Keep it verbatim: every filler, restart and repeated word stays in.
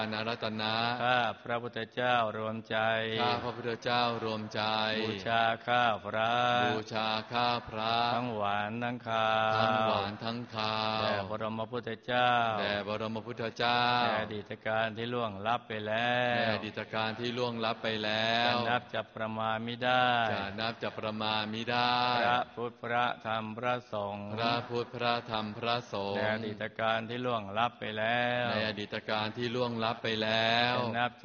นรัตนะข้าพระพุทธเจ้ารวมใจข้าพระพุทธเจ้ารวมใจบูชาข้าพระบูชาข้าพระทั้งหวานทั้งคาวทั้งหวานทั้งคาวแด่บรมพุทธเจ้าแด่บรมพุทธเจ้าในอดีตการที่ล่วงลับไปแล้วในอดีตการที่ล่วงลับไปแล้วจะนับจะประมาณมิได้จะนับจะประมาณมิได้พระพุทธพระธรรมพระสงฆ์พระพุทธพระธรรมพระสงฆ์ในอดีตการที่ล่วงลับไปแล้วในอดีตการที่ล่วงลับไปแล้วจะนับ